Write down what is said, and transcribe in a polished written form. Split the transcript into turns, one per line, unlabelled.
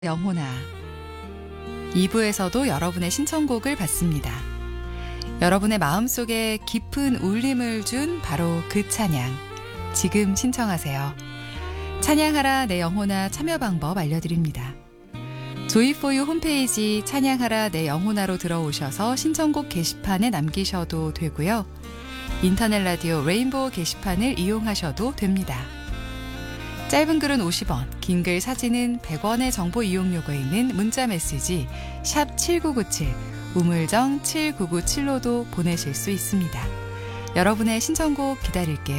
영혼아. 2부에서도 여러분의 신청곡을 받습니다. 여러분의 마음속에 깊은 울림을 준 바로 그 찬양. 지금 신청하세요. 찬양하라 내 영혼아 참여 방법 알려드립니다. 조이포유 홈페이지 찬양하라 내 영혼아로 들어오셔서 신청곡 게시판에 남기셔도 되고요. 인터넷 라디오 레인보우 게시판을 이용하셔도 됩니다. 짧은 글은 50원, 긴 글 사진은 100원의 정보 이용료가 있는 문자 메시지 샵 7997, 우물정 7997로도 보내실 수 있습니다. 여러분의 신청곡 기다릴게요.